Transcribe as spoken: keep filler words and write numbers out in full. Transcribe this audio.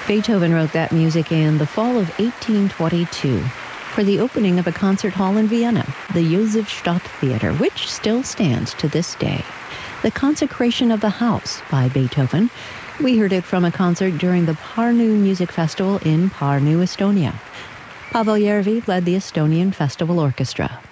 Beethoven wrote that music in the fall of eighteen twenty-two for the opening of a concert hall in Vienna, the Josefstadt Theater, which still stands to this day. The Consecration of the House by Beethoven. We heard it from a concert during the Pärnu Music Festival in Pärnu, Estonia. Pavel Järvi led the Estonian Festival Orchestra.